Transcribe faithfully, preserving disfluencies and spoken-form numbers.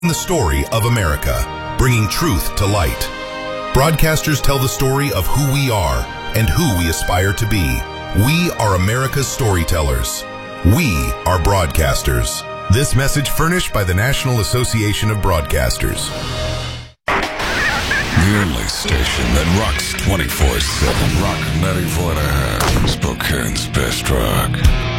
The story of America, bringing truth to light. Broadcasters tell the story of who we are and who we aspire to be. We are America's storytellers. We are broadcasters. This message furnished by the National Association of Broadcasters. The only station that rocks twenty-four seven. Rock ninety-four and a half. Spokane's best rock.